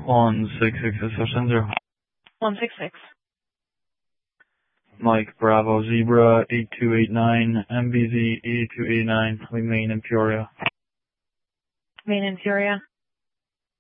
166 is 166. Mike Bravo Zebra 8289 MBZ 8289 remain in Peoria. Main in Peoria.